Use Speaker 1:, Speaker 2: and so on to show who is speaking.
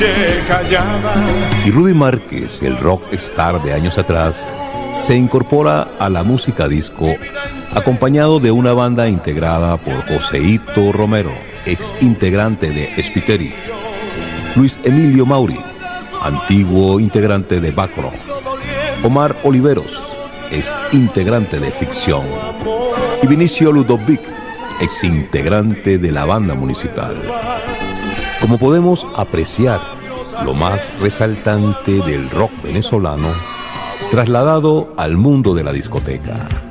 Speaker 1: Y Rudy Márquez, el rock star de años atrás, se incorpora a la música disco acompañado de una banda integrada por Joseito Romero, ex integrante de Spiteri, Luis Emilio Mauri, antiguo integrante de Bacro, Omar Oliveros, ex integrante de Ficción, y Vinicio Ludovic, ex integrante de la banda municipal. Como podemos apreciar, lo más resaltante del rock venezolano trasladado al mundo de la discoteca.